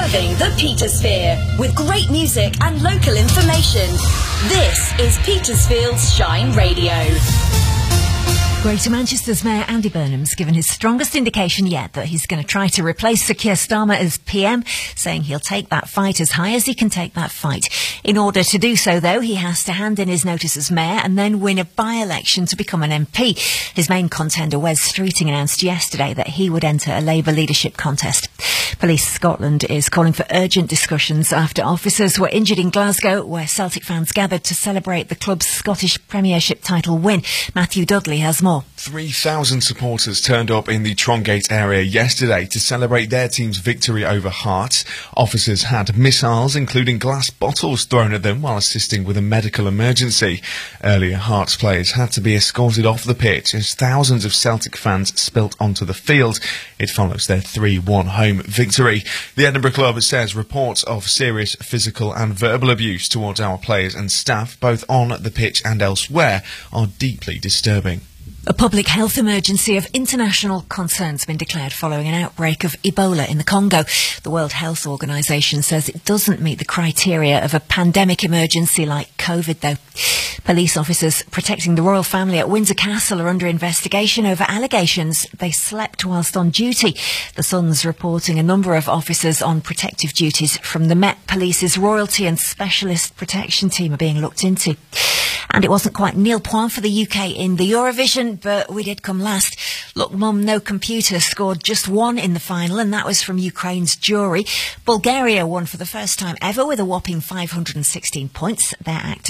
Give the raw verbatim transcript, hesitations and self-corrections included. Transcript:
Observing the Petersphere with great music and local information. This is Petersfield's Shine Radio. Greater Manchester's Mayor Andy Burnham's given his strongest indication yet that he's going to try to replace Sir Keir Starmer as P M, saying he'll take that fight as high as he can take that fight. In order to do so, though, he has to hand in his notice as Mayor and then win a by-election to become an M P. His main contender, Wes Streeting, announced yesterday that he would enter a Labour leadership contest. Police Scotland is calling for urgent discussions after officers were injured in Glasgow, where Celtic fans gathered to celebrate the club's Scottish Premiership title win. Matthew Dudley has more. three thousand supporters turned up in the Trongate area yesterday to celebrate their team's victory over Hearts. Officers had missiles, including glass bottles, thrown at them while assisting with a medical emergency. Earlier, Hearts players had to be escorted off the pitch as thousands of Celtic fans spilt onto the field. It follows their three one home victory. The Edinburgh club says reports of serious physical and verbal abuse towards our players and staff, both on the pitch and elsewhere, are deeply disturbing. A public health emergency of international concern has been declared following an outbreak of Ebola in the Congo. The World Health Organization says it doesn't meet the criteria of a pandemic emergency like COVID, though. Police officers protecting the royal family at Windsor Castle are under investigation over allegations they slept whilst on duty. The Sun's reporting a number of officers on protective duties from the Met Police's Royalty and Specialist Protection Team are being looked into. And it wasn't quite nil point for the U K in the Eurovision, but we did come last. Look Mum No Computer scored just one in the final, and that was from Ukraine's Jury. Bulgaria won for the first time ever with a whopping five hundred sixteen points. Their act